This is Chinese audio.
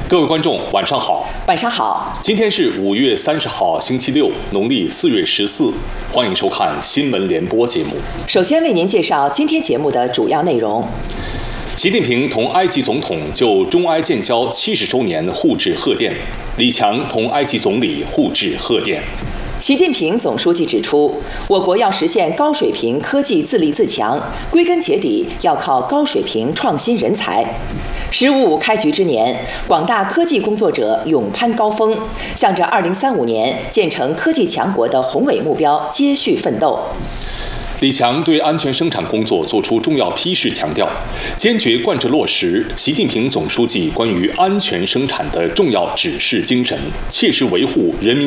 各位观众，晚上好。 晚上好。 今天是5月30号，星期六，农历4月14。欢迎收看新闻联播节目。 首先为您介绍今天节目的主要内容。 习近平同埃及总统就中埃建交70周年互致贺电，李强同埃及总理互致贺电。 习近平总书记指出，我国要实现高水平科技自立自强，归根结底要靠高水平创新人才。“15+5”开局之年，广大科技工作者勇攀高峰，向着2035年建成科技强国的宏伟目标接续奋斗。 李强对安全生产工作作出重要批示，强调坚决贯彻落实习近平总书记关于安全生产的重要指示精神，切实维护人民